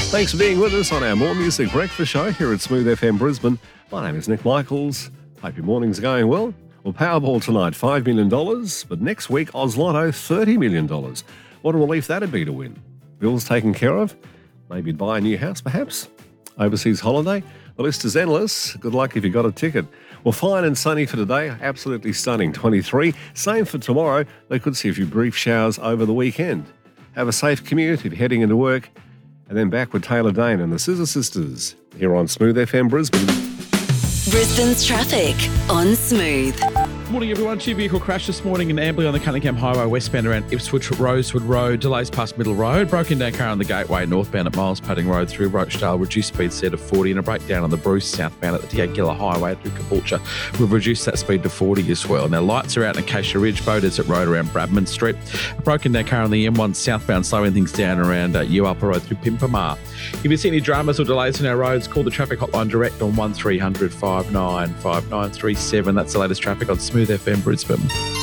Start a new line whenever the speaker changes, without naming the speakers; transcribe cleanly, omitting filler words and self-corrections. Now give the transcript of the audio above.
Thanks for being with us on our More Music Breakfast show here at Smooth FM Brisbane. My name is Nick Michaels. Hope your morning's going well. Well, Powerball tonight, $5 million, but next week, Oz Lotto, $30 million. What a relief that'd be to win. Bills taken care of? Maybe buy a new house, perhaps? Overseas holiday? The list is endless. Good luck if you got a ticket. Well, fine and sunny for today. Absolutely stunning, 23. Same for tomorrow. They could see a few brief showers over the weekend. Have a safe commute if you're heading into work. And then back with Taylor Dane and the Scissor Sisters here on Smooth FM Brisbane.
Brisbane's traffic on Smooth.
Morning, everyone. Two vehicle crash this morning in Amberley on the Cunningham Highway westbound around Ipswich Rosewood Road. Delays past Middle Road. Broken down car on the Gateway northbound at Miles Padding Road through Rochdale. Reduced speed set of 40 and a breakdown on the Bruce southbound at the Diagilla Highway through Caboolture. We've reduced that speed to 40 as well. Now, lights are out in Acacia Ridge, Bow Desert Road around Bradman Street. A broken down car on the M1 southbound, slowing things down around Upper Road through Pimpamar. If you see any dramas or delays on our roads, call the traffic hotline direct on 1300 59 5937. That's the latest traffic on Smooth FM Brisbane.